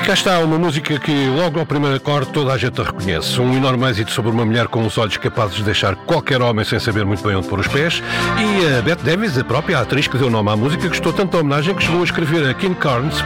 Cá está uma música que logo ao primeiro acorde toda a gente a reconhece. Um enorme êxito sobre uma mulher com os olhos capazes de deixar qualquer homem sem saber muito bem onde pôr os pés. E a Bette Davis, a própria atriz que deu nome à música, gostou tanto da homenagem que chegou a escrever a King Carnes